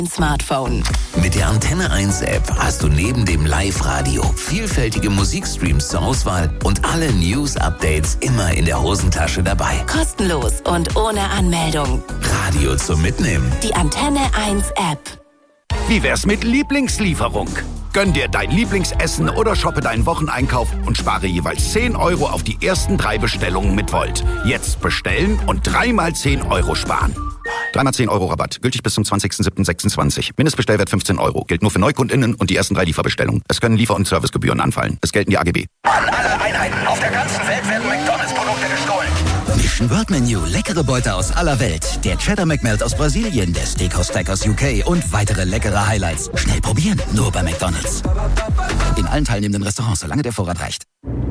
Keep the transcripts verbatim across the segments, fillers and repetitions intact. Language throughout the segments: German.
Smartphone. Mit der Antenne eins App hast du neben dem Live-Radio vielfältige Musikstreams zur Auswahl und alle News-Updates immer in der Hosentasche dabei. Kostenlos und ohne Anmeldung. Radio zum Mitnehmen. Die Antenne eins App. Wie wär's mit Lieblingslieferung? Gönn dir dein Lieblingsessen oder shoppe deinen Wocheneinkauf und spare jeweils zehn Euro auf die ersten drei Bestellungen mit Volt. Jetzt bestellen und dreimal zehn Euro sparen. Dreimal zehn Euro Rabatt. Gültig bis zum zwanzigster siebter sechsundzwanzig. Mindestbestellwert fünfzehn Euro. Gilt nur für NeukundInnen und die ersten drei Lieferbestellungen. Es können Liefer- und Servicegebühren anfallen. Es gelten die A G B. An alle Einheiten auf der ganzen Welt werden McDonalds-Produkte gestohlen. Mission Word Menu. Leckere Beute aus aller Welt. Der Cheddar McMelt aus Brasilien, der Steakhouse Stack aus U K und weitere leckere Highlights. Schnell probieren. Nur bei McDonalds. In allen teilnehmenden Restaurants, solange der Vorrat reicht.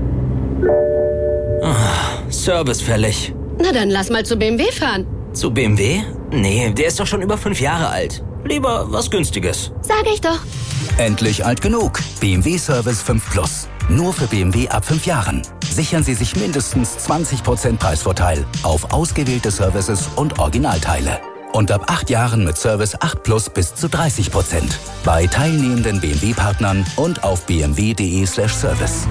Oh, Service fällig. Na dann lass mal zu B M W fahren. Zu B M W? Nee, der ist doch schon über fünf Jahre alt. Lieber was Günstiges. Sag ich doch. Endlich alt genug. B M W Service fünf Plus. Nur für B M W ab fünf Jahren. Sichern Sie sich mindestens zwanzig Prozent Preisvorteil auf ausgewählte Services und Originalteile. Und ab acht Jahren mit Service acht Plus bis zu dreißig Prozent. Bei teilnehmenden B M W-Partnern und auf b m w punkt d e slash service.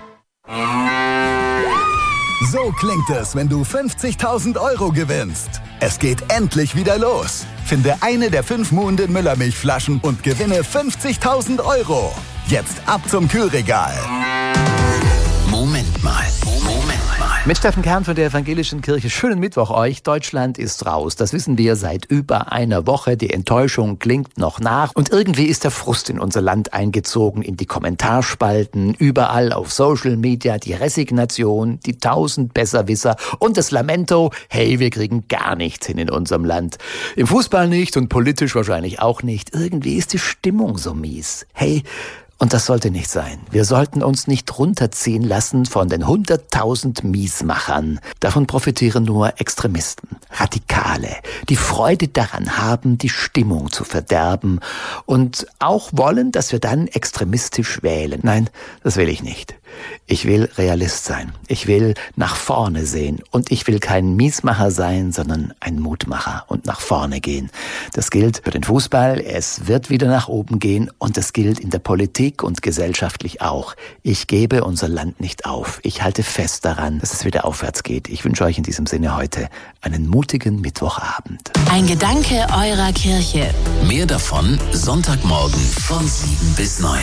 So klingt es, wenn du fünfzigtausend Euro gewinnst. Es geht endlich wieder los. Finde eine der fünf Muhnden Müllermilchflaschen und gewinne fünfzigtausend Euro. Jetzt ab zum Kühlregal. Moment mal. Moment mal. Mit Steffen Kern von der Evangelischen Kirche. Schönen Mittwoch euch. Deutschland ist raus. Das wissen wir seit über einer Woche. Die Enttäuschung klingt noch nach. Und irgendwie ist der Frust in unser Land eingezogen, in die Kommentarspalten, überall auf Social Media, die Resignation, die tausend Besserwisser und das Lamento, hey, wir kriegen gar nichts hin in unserem Land. Im Fußball nicht und politisch wahrscheinlich auch nicht. Irgendwie ist die Stimmung so mies. Hey, und das sollte nicht sein. Wir sollten uns nicht runterziehen lassen von den hunderttausend Miesmachern. Davon profitieren nur Extremisten, Radikale, die Freude daran haben, die Stimmung zu verderben und auch wollen, dass wir dann extremistisch wählen. Nein, das will ich nicht. Ich will Realist sein. Ich will nach vorne sehen. Und ich will kein Miesmacher sein, sondern ein Mutmacher und nach vorne gehen. Das gilt für den Fußball. Es wird wieder nach oben gehen. Und das gilt in der Politik und gesellschaftlich auch. Ich gebe unser Land nicht auf. Ich halte fest daran, dass es wieder aufwärts geht. Ich wünsche euch in diesem Sinne heute einen mutigen Mittwochabend. Ein Gedanke eurer Kirche. Mehr davon Sonntagmorgen von sieben bis neun.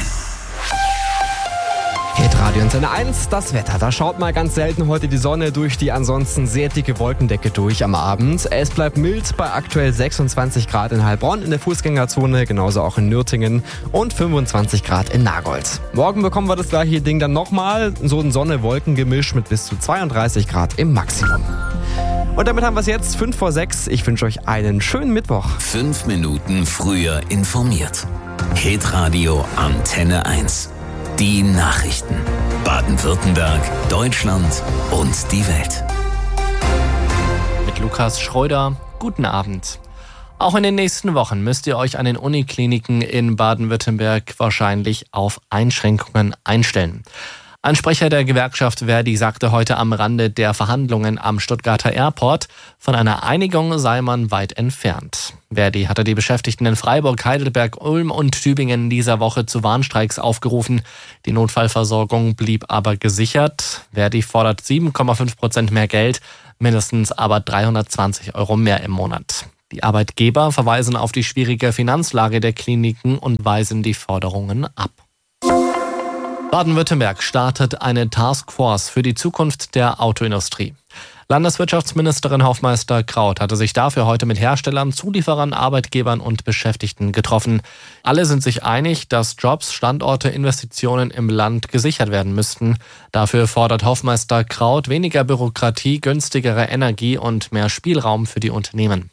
Hitradio Antenne eins, das Wetter. Da schaut mal ganz selten heute die Sonne durch die ansonsten sehr dicke Wolkendecke durch am Abend. Es bleibt mild bei aktuell sechsundzwanzig Grad in Heilbronn in der Fußgängerzone, genauso auch in Nürtingen und fünfundzwanzig Grad in Nagold. Morgen bekommen wir das gleiche Ding dann nochmal, so ein Sonne-Wolken-Gemisch mit bis zu zweiunddreißig Grad im Maximum. Und damit haben wir es jetzt, fünf vor sechs. Ich wünsche euch einen schönen Mittwoch. Fünf Minuten früher informiert. Hitradio Antenne eins. Die Nachrichten. Baden-Württemberg, Deutschland und die Welt. Mit Lukas Schröder, guten Abend. Auch in den nächsten Wochen müsst ihr euch an den Unikliniken in Baden-Württemberg wahrscheinlich auf Einschränkungen einstellen. Ein Sprecher der Gewerkschaft Verdi sagte heute am Rande der Verhandlungen am Stuttgarter Airport, von einer Einigung sei man weit entfernt. Verdi hatte die Beschäftigten in Freiburg, Heidelberg, Ulm und Tübingen in dieser Woche zu Warnstreiks aufgerufen. Die Notfallversorgung blieb aber gesichert. Verdi fordert sieben Komma fünf Prozent mehr Geld, mindestens aber dreihundertzwanzig Euro mehr im Monat. Die Arbeitgeber verweisen auf die schwierige Finanzlage der Kliniken und weisen die Forderungen ab. Baden-Württemberg startet eine Taskforce für die Zukunft der Autoindustrie. Landeswirtschaftsministerin Hofmeister Kraut hatte sich dafür heute mit Herstellern, Zulieferern, Arbeitgebern und Beschäftigten getroffen. Alle sind sich einig, dass Jobs, Standorte, Investitionen im Land gesichert werden müssten. Dafür fordert Hofmeister Kraut weniger Bürokratie, günstigere Energie und mehr Spielraum für die Unternehmen.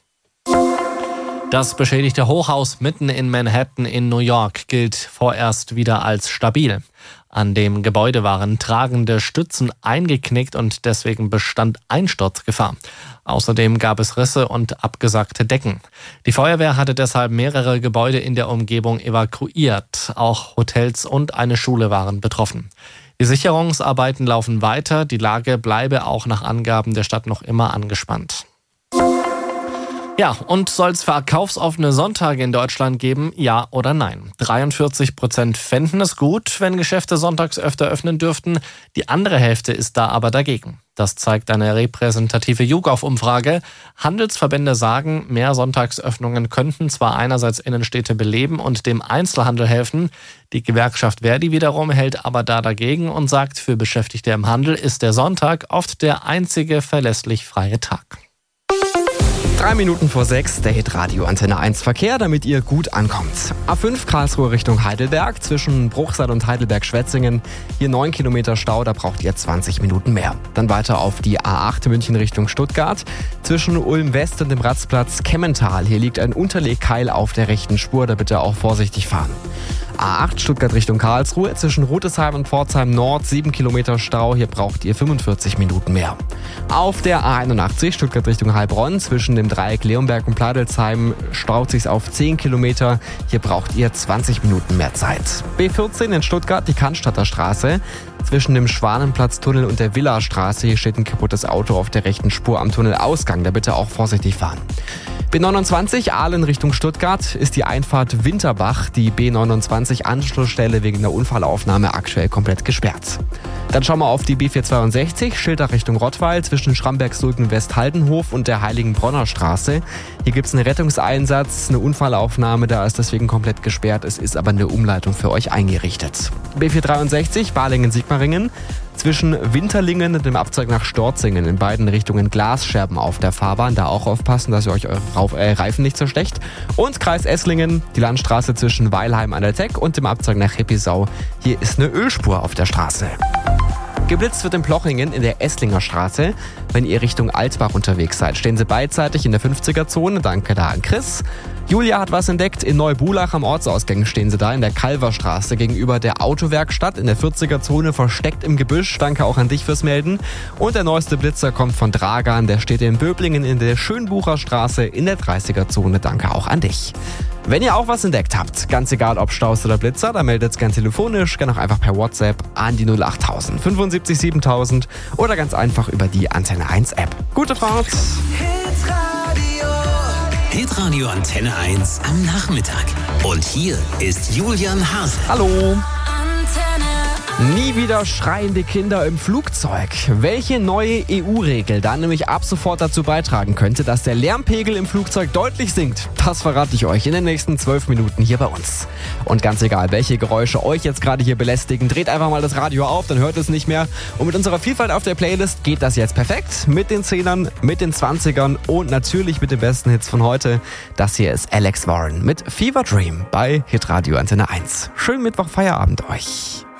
Das beschädigte Hochhaus mitten in Manhattan in New York gilt vorerst wieder als stabil. An dem Gebäude waren tragende Stützen eingeknickt und deswegen bestand Einsturzgefahr. Außerdem gab es Risse und abgesackte Decken. Die Feuerwehr hatte deshalb mehrere Gebäude in der Umgebung evakuiert. Auch Hotels und eine Schule waren betroffen. Die Sicherungsarbeiten laufen weiter. Die Lage bleibe auch nach Angaben der Stadt noch immer angespannt. Ja, und soll es verkaufsoffene Sonntage in Deutschland geben, ja oder nein? dreiundvierzig Prozent fänden es gut, wenn Geschäfte sonntags öfter öffnen dürften. Die andere Hälfte ist da aber dagegen. Das zeigt eine repräsentative YouGov-Umfrage. Handelsverbände sagen, mehr Sonntagsöffnungen könnten zwar einerseits Innenstädte beleben und dem Einzelhandel helfen. Die Gewerkschaft Verdi wiederum hält aber da dagegen und sagt, für Beschäftigte im Handel ist der Sonntag oft der einzige verlässlich freie Tag. Drei Minuten vor sechs, der Hitradio Antenne eins Verkehr, damit ihr gut ankommt. A fünf Karlsruhe Richtung Heidelberg, zwischen Bruchsal und Heidelberg-Schwetzingen. Hier neun Kilometer Stau, da braucht ihr zwanzig Minuten mehr. Dann weiter auf die A acht München Richtung Stuttgart. Zwischen Ulm West und dem Ratzplatz Kemmental. Hier liegt ein Unterlegkeil auf der rechten Spur, da bitte auch vorsichtig fahren. A acht Stuttgart Richtung Karlsruhe, zwischen Rutesheim und Pforzheim Nord, sieben Kilometer Stau, hier braucht ihr fünfundvierzig Minuten mehr. Auf der A einundachtzig Stuttgart Richtung Heilbronn, zwischen dem Dreieck Leonberg und Pleidelsheim staut sich's auf zehn Kilometer, hier braucht ihr zwanzig Minuten mehr Zeit. B vierzehn in Stuttgart, die Cannstatter Straße. Zwischen dem Schwanenplatztunnel und der Villastraße, hier steht ein kaputtes Auto auf der rechten Spur am Tunnelausgang, da bitte auch vorsichtig fahren. B neunundzwanzig Aalen Richtung Stuttgart ist die Einfahrt Winterbach, die B neunundzwanzig Anschlussstelle wegen der Unfallaufnahme aktuell komplett gesperrt. Dann schauen wir auf die B vierhundertzweiundsechzig, Schiltach Richtung Rottweil, zwischen Schramberg-Sulken-West-Haldenhof und der Heiligenbronner Straße. Hier gibt es einen Rettungseinsatz, eine Unfallaufnahme, da ist deswegen komplett gesperrt, es ist aber eine Umleitung für euch eingerichtet. B vierhundertdreiundsechzig Balingen-Sigmaringen. Zwischen Winterlingen und dem Abzweig nach Storzingen in beiden Richtungen Glasscherben auf der Fahrbahn. Da auch aufpassen, dass ihr euch eure Rauf- äh, Reifen nicht zerstecht. Und Kreis Esslingen, die Landstraße zwischen Weilheim an der Teck und dem Abzweig nach Hippisau. Hier ist eine Ölspur auf der Straße. Geblitzt wird in Plochingen in der Esslinger Straße. Wenn ihr Richtung Altbach unterwegs seid, stehen sie beidseitig in der fünfziger-Zone. Danke da an Chris. Julia hat was entdeckt. In Neubulach am Ortsausgang stehen sie da in der Kalverstraße gegenüber der Autowerkstatt in der vierziger-Zone versteckt im Gebüsch. Danke auch an dich fürs Melden. Und der neueste Blitzer kommt von Dragan. Der steht in Böblingen in der Schönbucher Straße in der dreißiger-Zone. Danke auch an dich. Wenn ihr auch was entdeckt habt, ganz egal ob Staus oder Blitzer, dann meldet's gern telefonisch, gern auch einfach per WhatsApp an die null acht tausend fünfundsiebzig siebentausend oder ganz einfach über die Antenne eins App. Gute Fahrt! Hitradio Antenne eins am Nachmittag. Und hier ist Julian Hase. Hallo! Nie wieder schreiende Kinder im Flugzeug. Welche neue E U-Regel dann nämlich ab sofort dazu beitragen könnte, dass der Lärmpegel im Flugzeug deutlich sinkt, das verrate ich euch in den nächsten zwölf Minuten hier bei uns. Und ganz egal, welche Geräusche euch jetzt gerade hier belästigen, dreht einfach mal das Radio auf, dann hört es nicht mehr. Und mit unserer Vielfalt auf der Playlist geht das jetzt perfekt. Mit den Zehnern, mit den Zwanzigern und natürlich mit den besten Hits von heute. Das hier ist Alex Warren mit Fever Dream bei Hitradio Antenne eins. Schönen Mittwoch, Feierabend euch.